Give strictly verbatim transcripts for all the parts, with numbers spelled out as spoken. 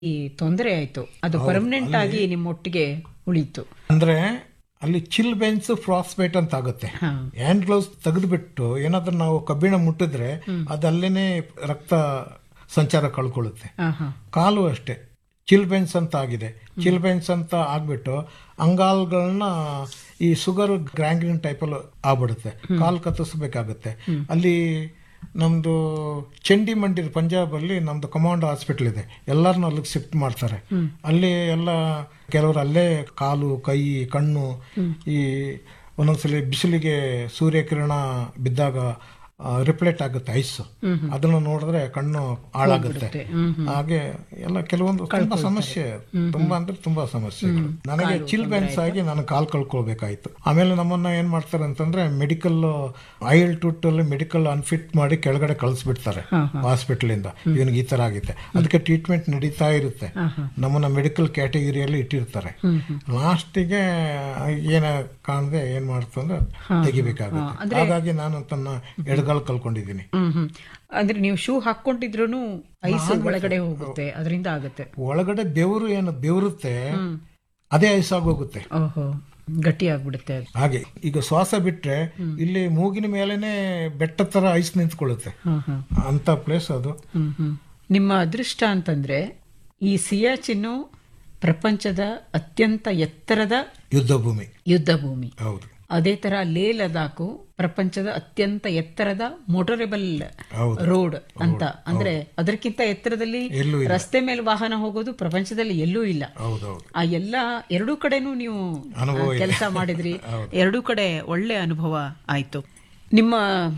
ಈ ತೊಂದರೆ ಆಯ್ತು, ಅದು ಪರ್ಮನೆಂಟ್ ಆಗಿ ನಿಮ್ಮೊಟ್ಟಿಗೆ ಉಳಿತು. ಅಂದ್ರೆ ಅಲ್ಲಿ ಚಿಲ್ ಬೆನ್ಸ್ ಫ್ರಾಸ್ಬೈಟ್ ಅಂತ ಆಗುತ್ತೆ. ಹ್ಯಾಂಡ್ ಗ್ಲೌಸ್ ತೆಗೆದುಬಿಟ್ಟು ಏನಾದ್ರೂ ನಾವು ಕಬ್ಬಿಣ ಮುಟ್ಟಿದ್ರೆ ಅದು ಅಲ್ಲೇನೆ ರಕ್ತ ಸಂಚಾರ ಕಳ್ಕೊಳ್ಳುತ್ತೆ. ಕಾಲು ಅಷ್ಟೇ ಚಿಲ್ ಬೆನ್ಸ್ ಅಂತ ಆಗಿದೆ. ಚಿಲ್ ಬೆನ್ಸ್ ಅಂತ ಆಗ್ಬಿಟ್ಟು ಅಂಗಾಲ್ಗಳನ್ನ ಈ ಶುಗರ್ ಗ್ರ್ಯಾಂಗ್ರೀನ್ ಟೈಪಲ್ಲಿ ಆಗ್ಬಿಡುತ್ತೆ. ಕಾಲು ಕತ್ತಿಸ್ಬೇಕಾಗುತ್ತೆ. ಅಲ್ಲಿ ನಮ್ದು ಚಂಡಿ ಮಂಡಿ ಪಂಜಾಬ್ ಅಲ್ಲಿ ನಮ್ದು ಕಮಾಂಡ್ ಹಾಸ್ಪಿಟಲ್ ಇದೆ, ಎಲ್ಲರನ್ನೂ ಅಲ್ಲಿಗೆ ಶಿಫ್ಟ್ ಮಾಡ್ತಾರೆ. ಅಲ್ಲಿ ಎಲ್ಲ ಕೆಲವರು ಅಲ್ಲೇ ಕಾಲು ಕೈ ಕಣ್ಣು ಈ ಒಂದೊಂದ್ಸಲಿ ಬಿಸಿಲಿಗೆ ಸೂರ್ಯಕಿರಣ ಬಿದ್ದಾಗ ರಿಫ್ಲೆಕ್ಟ್ ಆಗುತ್ತೆ ಐಸ್, ಅದನ್ನ ನೋಡಿದ್ರೆ ಕಣ್ಣು ಹಾಳಾಗುತ್ತೆ. ಹಾಗೆ ಎಲ್ಲ ಕೆಲವೊಂದು ತುಂಬಾ ಸಮಸ್ಯೆ, ತುಂಬಾ ಅಂದ್ರೆ ತುಂಬಾ ಸಮಸ್ಯೆಗಳು. ನನಗೆ ಚಿಲ್ ಬೆನ್ಸ್ ಆಗಿ ನಾನು ಕಾಲ್ ಕಳ್ಕೊಳ್ಬೇಕಾಯ್ತು. ಆಮೇಲೆ ನಮ್ಮನ್ನ ಏನ್ ಮಾಡ್ತಾರೆ ಅಂತಂದ್ರೆ ಮೆಡಿಕಲ್ ಐ ಆಲ್ಟಿಟ್ಯೂಡ್ ಅಲ್ಲಿ ಮೆಡಿಕಲ್ ಅನ್ಫಿಟ್ ಮಾಡಿ ಕೆಳಗಡೆ ಕಳಿಸ್ಬಿಡ್ತಾರೆ ಹಾಸ್ಪಿಟಲ್ ಇಂದ. ಇವನಿಗೆ ಈ ತರ ಆಗುತ್ತೆ, ಅದಕ್ಕೆ ಟ್ರೀಟ್ಮೆಂಟ್ ನಡೀತಾ ಇರುತ್ತೆ. ನಮ್ಮನ್ನ ಮೆಡಿಕಲ್ ಕ್ಯಾಟಗರಿಯಲ್ಲಿ ಇಟ್ಟಿರ್ತಾರೆ. ಲಾಸ್ಟಿಗೆ ಏನ ಕಾಣದೆ ಏನ್ ಮಾಡ್ತಂದ್ರೆ ತೆಗಿಬೇಕಾಗುತ್ತೆ. ಹಾಗಾಗಿ ನಾನು ತನ್ನ ಎಡಗ ಕಳ್ಕೊಂಡಿದ್ದೀನಿ. ಅಂದ್ರೆ ನೀವು ಶೂ ಹಾಕೊಂಡಿದ್ರು ಐಸ್ ಒಳಗಡೆ ಹೋಗುತ್ತೆ, ಅದರಿಂದ ಆಗುತ್ತೆ. ಒಳಗಡೆ ಬೆವರು ಏನು ಬೆವರುತ್ತೆ, ಅದೇ ಐಸ್ ಆಗೋಗುತ್ತೆ. ಓಹೋ, ಗಟ್ಟಿ ಆಗ್ಬಿಡುತ್ತೆ. ಹಾಗೆ ಈಗ ಶ್ವಾಸ ಬಿಟ್ರೆ ಇಲ್ಲಿ ಮೂಗಿನ ಮೇಲೆನೆ ಬೆಟ್ಟ ತರ ಐಸ್ ನಿಂತ್ಕೊಳ್ಳುತ್ತೆ, ಅಂತ ಪ್ಲೇಸ್ ಅದು. ನಿಮ್ಮ ಅದೃಷ್ಟ ಅಂತಂದ್ರೆ ಈ ಸಿಯಾಚಿನ್ನು ಪ್ರಪಂಚದ ಅತ್ಯಂತ ಎತ್ತರದ ಯುದ್ಧ ಭೂಮಿ ಯುದ್ಧ ಭೂಮಿ ಹೌದು. ಅದೇ ತರ ಲೇ ಲದಾಖು ಪ್ರಪಂಚದ ಅತ್ಯಂತ ಎತ್ತರದ ಮೋಟರೇಬಲ್ ರೋಡ್ ಅಂತ. ಅಂದ್ರೆ ಅದಕ್ಕಿಂತ ಎತ್ತರದಲ್ಲಿ ರಸ್ತೆ ಮೇಲೆ ವಾಹನ ಹೋಗೋದು ಪ್ರಪಂಚದಲ್ಲಿ ಎಲ್ಲೂ ಇಲ್ಲ. ಆ ಎಲ್ಲ ಎರಡೂ ಕಡೆನೂ ನೀವು ಕೆಲಸ ಮಾಡಿದ್ರಿ, ಎರಡೂ ಕಡೆ ಒಳ್ಳೆ ಅನುಭವ ಆಯ್ತು. ನಿಮ್ಮ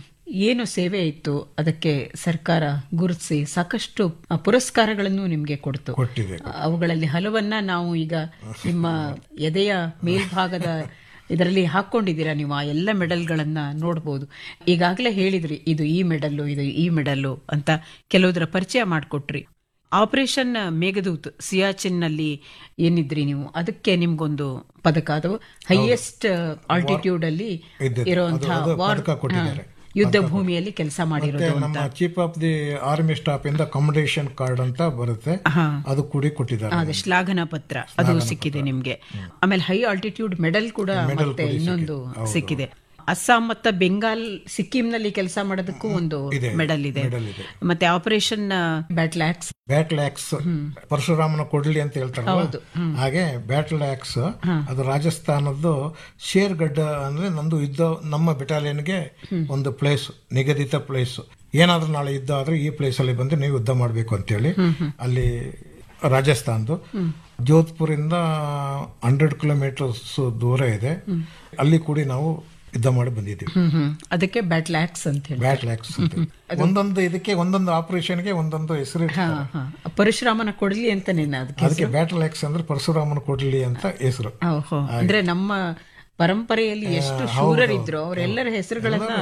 ಏನು ಸೇವೆ ಇತ್ತು ಅದಕ್ಕೆ ಸರ್ಕಾರ ಗುರುತಿಸಿ ಸಾಕಷ್ಟು ಪುರಸ್ಕಾರಗಳನ್ನು ನಿಮ್ಗೆ ಕೊಡ್ತು. ಅವುಗಳಲ್ಲಿ ಹಲವನ್ನ ನಾವು ಈಗ ನಿಮ್ಮ ಎದೆಯ ಮೇಲ್ಭಾಗದ ಇದರಲ್ಲಿ ಹಾಕೊಂಡಿದ್ದೀರಾ ನೀವು. ಆ ಎಲ್ಲ ಮೆಡಲ್ಗಳನ್ನ ನೋಡ್ಬೋದು. ಈಗಾಗಲೇ ಹೇಳಿದ್ರಿ ಇದು ಈ ಮೆಡಲ್ಲು, ಇದು ಈ ಮೆಡಲ್ಲು ಅಂತ ಕೆಲವುದರ ಪರಿಚಯ ಮಾಡಿಕೊಟ್ರಿ. ಆಪರೇಷನ್ ಮೇಘದೂತ್ ಸಿಯಾಚಿನ್ ನಲ್ಲಿ ಏನಿದ್ರಿ ನೀವು, ಅದಕ್ಕೆ ನಿಮ್ಗೊಂದು ಪದಕ, ಅದು ಹೈಯೆಸ್ಟ್ ಆಲ್ಟಿಟ್ಯೂಡ್ ಅಲ್ಲಿ ಇರುವಂತಹ ವಾರ್ ಯುದ್ಧ ಭೂಮಿಯಲ್ಲಿ ಕೆಲಸ ಮಾಡಿರೋದು. ನಮ್ಮ chief of the army staff ಇಂದ ಕಮೆಂಡೇಶನ್ ಕಾರ್ಡ್ ಅಂತ ಬರುತ್ತೆ, ಅದು ಕೂಡ ಕೊಟ್ಟಿದ್ದಾರೆ. ಅದೇ ಶ್ಲಾಘನ ಪತ್ರ ಅದು ಸಿಕ್ಕಿದೆ ನಿಮ್ಗೆ. ಆಮೇಲೆ ಹೈ ಆಲ್ಟಿಟ್ಯೂಡ್ ಮೆಡಲ್ ಕೂಡ ಮತ್ತೆ ಇನ್ನೊಂದು ಸಿಕ್ಕಿದೆ. ಅಸ್ಸಾಂ ಮತ್ತು ಬೆಂಗಾಲ್ ಸಿಕ್ಕಿಂನಲ್ಲಿ ಕೆಲಸ ಮಾಡೋದಕ್ಕೂ ಒಂದು ಮೆಡಲ್ ಇದೆ. ಮತ್ತೆ operation battle axe battle axe ಪರಶುರಾಮನ ಕೊಡ್ಲಿ ಅಂತ ಹೇಳ್ತಾರೆ. ಹಾಗೆ ಬ್ಯಾಟಲ್ ಆಕ್ಸ್ ಅದು ರಾಜಸ್ಥಾನದ್ದು ಶೇರ್ಗಡ್ಡ ಅಂದ್ರೆ ನಂದು ಯುದ್ಧ, ನಮ್ಮ ಬೆಟಾಲಿಯನ್ಗೆ ಒಂದು ಪ್ಲೇಸ್, ನಿಗದಿತ ಪ್ಲೇಸ್. ಏನಾದ್ರೂ ನಾಳೆ ಯುದ್ಧ ಆದ್ರೆ ಈ ಪ್ಲೇಸ್ ಅಲ್ಲಿ ಬಂದು ನೀವು ಯುದ್ಧ ಮಾಡ್ಬೇಕು ಅಂತೇಳಿ ಅಲ್ಲಿ ರಾಜಸ್ಥಾನದ್ದು ಜೋಧ್ಪುರ್ ಇಂದ ಹಂಡ್ರೆಡ್ ಕಿಲೋಮೀಟರ್ಸ್ ದೂರ ಇದೆ. ಅಲ್ಲಿ ಕೂಡ ನಾವು ಯುದ್ಧ ಮಾಡಿ ಬಂದಿದ್ದೀವಿ. ಅದಕ್ಕೆ ಬ್ಯಾಟಲ್ ಆಕ್ಸ್ ಅಂತ ಹೇಳಿ. ಬ್ಯಾಟಲ್ ಆಕ್ಸ್ ಒಂದೊಂದು ಇದಕ್ಕೆ ಒಂದೊಂದು ಆಪರೇಷನ್ಗೆ ಒಂದೊಂದು ಹೆಸರು. ಪರಶುರಾಮನ ಕೊಡ್ಲಿ ಅಂತ ಅದಕ್ಕೆ ಬ್ಯಾಟಲ್ ಆಕ್ಸ್ ಅಂದ್ರೆ ಪರಶುರಾಮನ ಕೊಡ್ಲಿ ಅಂತ ಹೆಸರು. ಅಂದ್ರೆ ನಮ್ಮ ಪರಂಪರೆಯಲ್ಲಿ ಎಷ್ಟು ಶೂರರಿದ್ರು ಅವರೆಲ್ಲರ ಹೆಸರುಗಳನ್ನ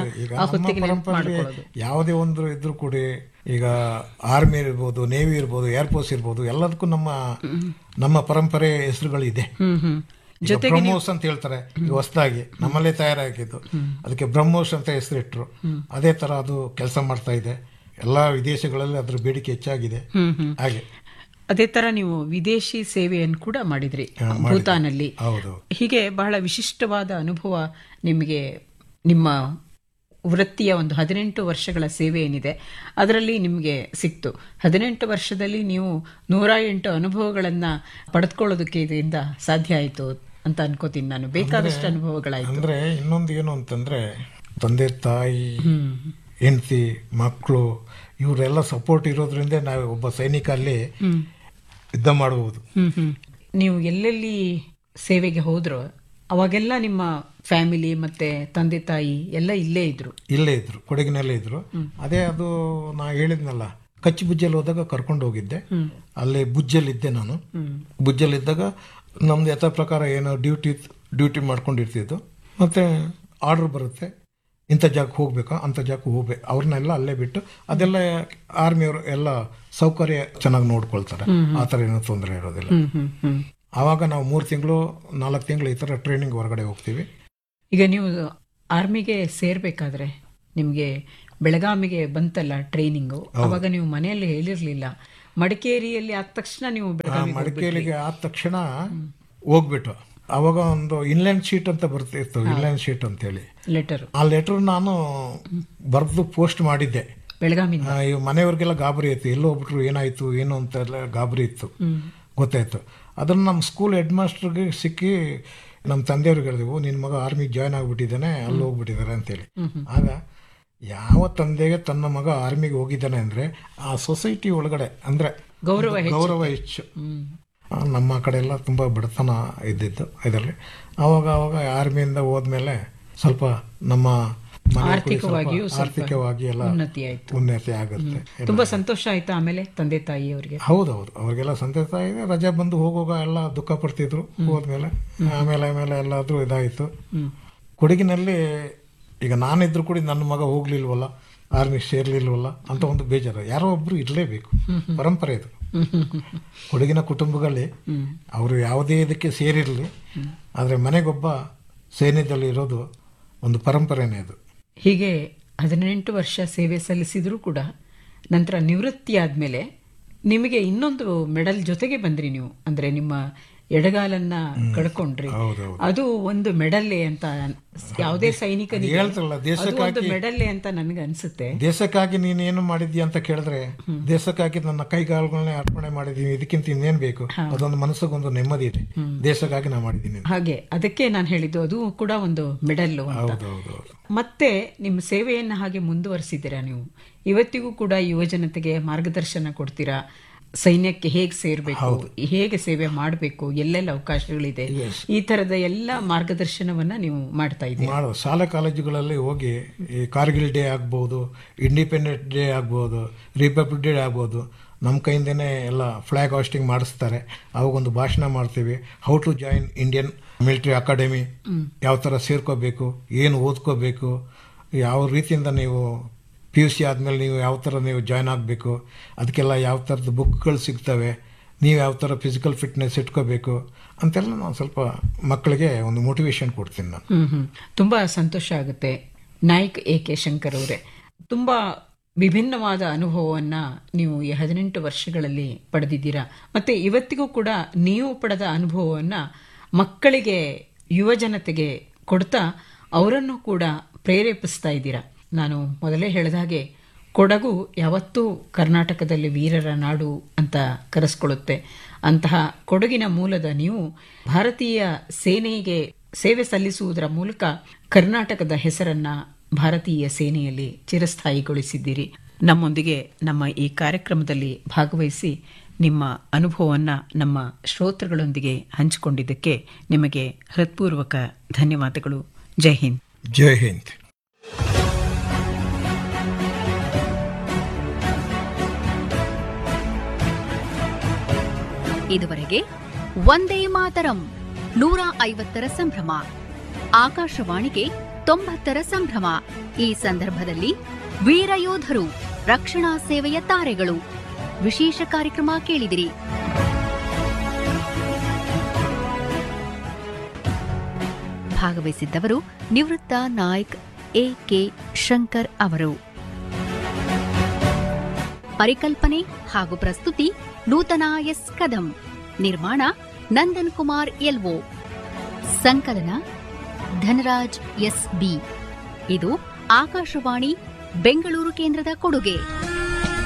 ಯಾವುದೇ ಒಂದು ಇದ್ರು ಕೂಡ, ಈಗ ಆರ್ಮಿ ಇರ್ಬೋದು, ನೇವಿ ಇರ್ಬೋದು, ಏರ್ಫೋರ್ಸ್ ಇರ್ಬೋದು, ಎಲ್ಲದಕ್ಕೂ ನಮ್ಮ ನಮ್ಮ ಪರಂಪರೆ ಹೆಸರುಗಳು ಇದೆ. ಬ್ರಹ್ಮೋಸ್ ಅಂತ ಹೇಳ್ತಾರೆ, ಈಗ ಹೊಸದಾಗಿ ನಮ್ಮಲ್ಲೇ ತಯಾರಾಗಿದ್ದು, ಅದಕ್ಕೆ ಬ್ರಹ್ಮೋಸ್ ಅಂತ ಹೆಸರಿಟ್ರು. ಅದೇ ತರ ಅದು ಕೆಲಸ ಮಾಡ್ತಾ ಇದೆ. ಎಲ್ಲಾ ವಿದೇಶಗಳಲ್ಲಿ ಅದ್ರ ಬೇಡಿಕೆ ಹೆಚ್ಚಾಗಿದೆ. ಹಾಗೆ ಅದೇ ತರ ನೀವು ವಿದೇಶಿ ಸೇವೆಯನ್ನು ಕೂಡ ಮಾಡಿದ್ರಿ ಭೂತಾನಲ್ಲಿ. ಹೀಗೆ ಬಹಳ ವಿಶಿಷ್ಟವಾದ ಅನುಭವ ನಿಮಗೆ ನಿಮ್ಮ ವೃತ್ತಿಯ ಒಂದು ಹದಿನೆಂಟು ವರ್ಷಗಳ ಸೇವೆ ಏನಿದೆ ಅದರಲ್ಲಿ ನಿಮಗೆ ಸಿಕ್ತು. ಹದಿನೆಂಟು ವರ್ಷದಲ್ಲಿ ನೀವು ನೂರ ಎಂಟು ಅನುಭವಗಳನ್ನ ಪಡೆದುಕೊಳ್ಳೋದಕ್ಕೆ ಇದರಿಂದ ಸಾಧ್ಯ ಆಯಿತು ಅಂತ ಅನ್ಕೋತೀನಿ ನಾನು. ಬೇಕಾದಷ್ಟು ಅನುಭವಗಳಾಯ್ತು. ಅಂದ್ರೆ ಇನ್ನೊಂದು ಏನು ಅಂತಂದ್ರೆ ತಂದೆ ತಾಯಿ ಹೆಂಡತಿ ಮಕ್ಕಳು ಇವರೆಲ್ಲ ಸಪೋರ್ಟ್ ಇರೋದ್ರಿಂದ ನಾವು ಒಬ್ಬ ಸೈನಿಕ ಅಲ್ಲಿ ಯುದ್ಧ ಮಾಡಬಹುದು. ನೀವು ಎಲ್ಲೆಲ್ಲಿ ಸೇವೆಗೆ ಹೋದ್ರು ಅವಾಗೆಲ್ಲ ನಿಮ್ಮ ಫ್ಯಾಮಿಲಿ ಮತ್ತೆ ತಂದೆ ತಾಯಿ ಎಲ್ಲ ಇಲ್ಲೇ ಇದ್ರು ಇಲ್ಲೇ ಇದ್ರು ಕೊಡಗಿನಲ್ಲೇ ಇದ್ರು. ಅದೇ ಅದು ನಾ ಹೇಳಿದ್ನಲ್ಲ, ಕಚ್ಚಿ ಬುಜ್ಜಲ್ಲಿ ಹೋದಾಗ ಕರ್ಕೊಂಡು ಹೋಗಿದ್ದೆ. ಅಲ್ಲಿ ಬುಜ್ಜಲ್ಲಿದ್ದೆ ನಾನು. ಬುಜ್ಜಲ್ಲಿದ್ದಾಗ ನಮ್ದು ಯಥಾ ಪ್ರಕಾರ ಏನೋ ಡ್ಯೂಟಿ ಡ್ಯೂಟಿ ಮಾಡ್ಕೊಂಡಿರ್ತಿದ್ದು. ಮತ್ತೆ ಆರ್ಡರ್ ಬರುತ್ತೆ, ಇಂಥ ಜಾಗಕ್ಕೆ ಹೋಗ್ಬೇಕಾ ಅಂತ ಜಾಗಕ್ಕೆ ಹೋಗ್ಬೇಕು. ಅವ್ರನ್ನೆಲ್ಲ ಅಲ್ಲೇ ಬಿಟ್ಟು, ಅದೆಲ್ಲ ಆರ್ಮಿಯವರು ಎಲ್ಲ ಸೌಕರ್ಯ ಚೆನ್ನಾಗಿ ನೋಡ್ಕೊಳ್ತಾರೆ. ಆ ಥರ ಏನೋ ತೊಂದರೆ ಇರೋದಿಲ್ಲ. ಆವಾಗ ನಾವು ಮೂರು ತಿಂಗಳು ನಾಲ್ಕು ತಿಂಗಳು ಈ ಥರ ಟ್ರೈನಿಂಗ್ ಹೊರಗಡೆ ಹೋಗ್ತೀವಿ. ಈಗ ನೀವು ಆರ್ಮಿಗೆ ಸೇರ್ಬೇಕಾದ್ರೆ ನಿಮಗೆ ಬೆಳಗಾವಿಗೆ ಬಂತಲ್ಲ ಟ್ರೈನಿಂಗು, ಅವಾಗ ನೀವು ಮನೆಯಲ್ಲಿ ಹೇಳಿರ್ಲಿಲ್ಲ ಮಡಿಕೇರಿಯಲ್ಲಿ ಆದ ತಕ್ಷಣ ನೀವು ಬೆಳಗಾವಿಗೆ ಮಡಿಕೇರಿಗೆ ಆದ ತಕ್ಷಣ ಹೋಗ್ಬಿಟ್ಟು ಅವಾಗ ಒಂದು ಇನ್ಲ್ಯಾಂಡ್ ಶೀಟ್ ಅಂತ ಬರ್ತಿತ್ತು, ಇನ್ಲ್ಯಾಂಡ್ ಶೀಟ್ ಅಂತೇಳಿ ಲೆಟರ್. ಆ ಲೆಟರ್ ನಾನು ಬರೆದು ಪೋಸ್ಟ್ ಮಾಡಿದ್ದೆ ಬೆಳಗಾವಿಂದ. ಮನೆಯವ್ರಿಗೆಲ್ಲ ಗಾಬರಿ ಇತ್ತು, ಎಲ್ಲೋ ಹೋಗ್ಬಿಟ್ರು, ಏನಾಯ್ತು ಏನು ಅಂತೆಲ್ಲ ಗಾಬರಿ ಇತ್ತು, ಗೊತ್ತಾಯ್ತು. ಅದನ್ನು ನಮ್ಮ ಸ್ಕೂಲ್ ಹೆಡ್ ಮಾಸ್ಟರ್ಗೆ ಸಿಕ್ಕಿ ನಮ್ಮ ತಂದೆಯವ್ರಿಗೆ ಹೇಳಿದೆವು, ನಿನ್ನ ಮಗ ಆರ್ಮಿಗೆ ಜಾಯ್ನ್ ಆಗ್ಬಿಟ್ಟಿದ್ದಾನೆ, ಅಲ್ಲಿ ಹೋಗ್ಬಿಟ್ಟಿದ್ದಾರೆ ಅಂತೇಳಿ. ಆಗ ಯಾವ ತಂದೆಗೆ ತನ್ನ ಮಗ ಆರ್ಮಿಗೆ ಹೋಗಿದ್ದಾನೆ ಅಂದರೆ ಆ ಸೊಸೈಟಿ ಒಳಗಡೆ ಅಂದರೆ ಗೌರವ ಗೌರವ ಹೆಚ್ಚು. ನಮ್ಮ ಕಡೆ ಎಲ್ಲ ತುಂಬ ಬಡತನ ಇದ್ದಿದ್ದು ಇದರಲ್ಲಿ. ಆವಾಗ ಆವಾಗ ಆರ್ಮಿಯಿಂದ ಹೋದ್ಮೇಲೆ ಸ್ವಲ್ಪ ನಮ್ಮ ಆರ್ಥಿಕವಾಗಿಯೂ ಆರ್ಥಿಕವಾಗಿ ಎಲ್ಲ ಉನ್ನತಿ ಆಯ್ತು, ಉನ್ನತಿ ಆಗುತ್ತೆ. ತುಂಬಾ ಸಂತೋಷ ಆಯ್ತಾ ಆಮೇಲೆ ತಂದೆ ತಾಯಿ ಅವರಿಗೆ? ಹೌದೌದು, ಅವ್ರಿಗೆಲ್ಲ ಸಂತೋಷ ಇದೆ. ರಜೆ ಬಂದು ಹೋಗುವಾಗ ಎಲ್ಲ ದುಃಖ ಪಡ್ತಿದ್ರು ಹೋದ್ಮೇಲೆ. ಆಮೇಲೆ ಆಮೇಲೆ ಎಲ್ಲಾದ್ರೂ ಇದಾಯಿತು. ಕೊಡಗಿನಲ್ಲಿ ಈಗ ನಾನಿದ್ರು ಕೂಡ ನನ್ನ ಮಗ ಹೋಗ್ಲಿಲ್ವಲ್ಲ, ಆರ್ಮಿಗೆ ಸೇರ್ಲಿಲ್ವಲ್ಲ ಅಂತ ಒಂದು ಬೇಜಾರು. ಯಾರೋ ಒಬ್ರು ಇರಲೇಬೇಕು, ಪರಂಪರೆ ಇದು. ಕೊಡಗಿನ ಕುಟುಂಬಗಳಲ್ಲಿ ಅವರು ಯಾವುದೇ ಇದಕ್ಕೆ ಸೇರಿರಲಿ, ಆದರೆ ಮನೆಗೊಬ್ಬ ಸೈನ್ಯದಲ್ಲಿ ಇರೋದು ಒಂದು ಪರಂಪರೆನೇ ಅದು. ಹೀಗೆ ಹದಿನೆಂಟು ವರ್ಷ ಸೇವೆ ಸಲ್ಲಿಸಿದ್ರು ಕೂಡ ನಂತರ ನಿವೃತ್ತಿ ಆದ್ಮೇಲೆ ನಿಮಗೆ ಇನ್ನೊಂದು ಮೆಡಲ್ ಜೊತೆಗೆ ಬಂದ್ರಿ ನೀವು. ಅಂದ್ರೆ ನಿಮ್ಮ ಎಡಗಾಲನ್ನ ಕಳ್ಕೊಂಡ್ರಿ, ಅದು ಒಂದು ಮೆಡಲ್ಲೇ ಅಂತ ಯಾವುದೇ ಸೈನಿಕನಿಗೆ ಒಂದು ಮೆಡಲ್ಲೇ ಅಂತ ನನ್ಗೆ ಅನ್ಸುತ್ತೆ. ದೇಶಕ್ಕಾಗಿ ನೀನೇನು ಮಾಡಿದ್ಯಾ ಅಂತ ಕೇಳಿದ್ರೆ, ದೇಶಕ್ಕಾಗಿ ನನ್ನ ಕೈಗಾಲುಗಳನ್ನೇ ಅರ್ಪಣೆ ಮಾಡಿದೀನಿ, ಇದಕ್ಕಿಂತ ಇನ್ನೇನ್ ಬೇಕು? ಅದೊಂದು ಮನಸ್ಸಿಗೊಂದು ನೆಮ್ಮದಿ ಇದೆ, ದೇಶಕ್ಕಾಗಿ ನಾ ಮಾಡಿದ್ದೀನಿ. ಹಾಗೆ ಅದಕ್ಕೆ ನಾನು ಹೇಳಿದ್ದು ಅದು ಕೂಡ ಒಂದು ಮೆಡಲ್ಲು ಅಂತ. ಮತ್ತೆ ನಿಮ್ಮ ಸೇವೆಯನ್ನ ಹಾಗೆ ಮುಂದುವರಿಸಿದ್ದೀರಾ ನೀವು. ಇವತ್ತಿಗೂ ಕೂಡ ಯುವ ಜನತೆಗೆ ಮಾರ್ಗದರ್ಶನ ಕೊಡ್ತೀರಾ, ಸೈನ್ಯಕ್ಕೆ ಹೇಗೆ ಸೇರ್ಬೇಕು, ಹೇಗೆ ಸೇವೆ ಮಾಡಬೇಕು, ಎಲ್ಲೆಲ್ಲ ಅವಕಾಶಗಳಿದೆ, ಈ ತರದ ಎಲ್ಲ ಮಾರ್ಗದರ್ಶನವನ್ನ ನೀವು ಮಾಡ್ತಾ ಇದ್ದೀರಿ. ಮಾಡೋ ಶಾಲಾ ಕಾಲೇಜುಗಳಲ್ಲಿ ಹೋಗಿ ಈ ಕಾರ್ಗಿಲ್ ಡೇ ಆಗ್ಬೋದು, ಇಂಡಿಪೆಂಡೆನ್ಸ್ ಡೇ ಆಗ್ಬೋದು, ರಿಪಬ್ಲಿಕ್ ಡೇ ಆಗ್ಬೋದು, ನಮ್ಮ ಕೈಯಿಂದನೇ ಎಲ್ಲ ಫ್ಲಾಗ್ ಹಾಸ್ಟಿಂಗ್ ಮಾಡಿಸ್ತಾರೆ. ಅವಾಗೊಂದು ಭಾಷಣ ಮಾಡ್ತೀವಿ. How to join Indian military academy, ಯಾವ ಥರ ಸೇರ್ಕೋಬೇಕು, ಏನು ಓದ್ಕೋಬೇಕು, ಯಾವ ರೀತಿಯಿಂದ ನೀವು ಪಿ ಯು ಸಿ ಆದಮೇಲೆ ನೀವು ಯಾವ ಥರ ನೀವು ಜಾಯ್ನ್ ಆಗಬೇಕು, ಅದಕ್ಕೆಲ್ಲ ಯಾವ ಥರದ ಬುಕ್ಗಳು ಸಿಗ್ತವೆ, ನೀವು ಯಾವ ಥರ ಫಿಸಿಕಲ್ ಫಿಟ್ನೆಸ್ ಇಟ್ಕೋಬೇಕು ಅಂತೆಲ್ಲ ನಾನು ಸ್ವಲ್ಪ ಮಕ್ಕಳಿಗೆ ಒಂದು ಮೋಟಿವೇಶನ್ ಕೊಡ್ತೀನಿ ನಾನು. ಹ್ಮ್ ತುಂಬಾ ಸಂತೋಷ ಆಗುತ್ತೆ. ನಾಯ್ಕ್ ಎ ಕೆ ಶಂಕರ್ ಅವರೇ, ತುಂಬಾ ವಿಭಿನ್ನವಾದ ಅನುಭವವನ್ನ ನೀವು ಈ ಹದಿನೆಂಟು ವರ್ಷಗಳಲ್ಲಿ ಪಡೆದಿದ್ದೀರಾ. ಮತ್ತೆ ಇವತ್ತಿಗೂ ಕೂಡ ನೀವು ಪಡೆದ ಅನುಭವವನ್ನ ಮಕ್ಕಳಿಗೆ, ಯುವ ಜನತೆಗೆ ಕೊಡ್ತಾ ಅವರನ್ನು ಕೂಡ ಪ್ರೇರೇಪಿಸ್ತಾ ಇದ್ದೀರಾ. ನಾನು ಮೊದಲೇ ಹೇಳಿದ ಹಾಗೆ ಕೊಡಗು ಯಾವತ್ತೂ ಕರ್ನಾಟಕದಲ್ಲಿ ವೀರರ ನಾಡು ಅಂತ ಕರೆಸ್ಕೊಳ್ಳುತ್ತೆ. ಅಂತಹ ಕೊಡಗಿನ ಮೂಲದ ನೀವು ಭಾರತೀಯ ಸೇನೆಗೆ ಸೇವೆ ಸಲ್ಲಿಸುವುದರ ಮೂಲಕ ಕರ್ನಾಟಕದ ಹೆಸರನ್ನ ಭಾರತೀಯ ಸೇನೆಯಲ್ಲಿ ಚಿರಸ್ಥಾಯಿಗೊಳಿಸಿದ್ದೀರಿ. ನಮ್ಮೊಂದಿಗೆ ನಮ್ಮ ಈ ಕಾರ್ಯಕ್ರಮದಲ್ಲಿ ಭಾಗವಹಿಸಿ ನಿಮ್ಮ ಅನುಭವವನ್ನು ನಮ್ಮ ಶ್ರೋತೃಗಳೊಂದಿಗೆ ಹಂಚಿಕೊಂಡಿದ್ದಕ್ಕೆ ನಿಮಗೆ ಹೃತ್ಪೂರ್ವಕ ಧನ್ಯವಾದಗಳು. ಜೈ ಹಿಂದ್. ಜೈ ಹಿಂದ್. ಇದುವರೆಗೆ ವಂದೇ ಮಾತರಂ ನೂರ ಐವತ್ತರ ಸಂಭ್ರಮ, ಆಕಾಶವಾಣಿಗೆ ತೊಂಬತ್ತರ ಸಂಭ್ರಮ. ಈ ಸಂದರ್ಭದಲ್ಲಿ ವೀರಯೋಧರು, ರಕ್ಷಣಾ ಸೇವೆಯ ತಾರೆಗಳು ವಿಶೇಷ ಕಾರ್ಯಕ್ರಮ ಕೇಳಿದಿರಿ. ಭಾಗವಹಿಸಿದ್ದವರು ನಿವೃತ್ತ ನಾಯ್ಕ್ ಎ ಕೆ ಶಂಕರ್ ಅವರು. ಪರಿಕಲ್ಪನೆ ಹಾಗೂ ಪ್ರಸ್ತುತಿ ನೂತನ ಎಸ್ ಕದಂ. ನಿರ್ಮಾಣ ನಂದನ್ ಕುಮಾರ್ ಎಲ್ಒ. ಸಂಕಲನ ಧನರಾಜ್ ಎಸ್ ಬಿ. ಇದು ಆಕಾಶವಾಣಿ ಬೆಂಗಳೂರು ಕೇಂದ್ರದ ಕೊಡುಗೆ.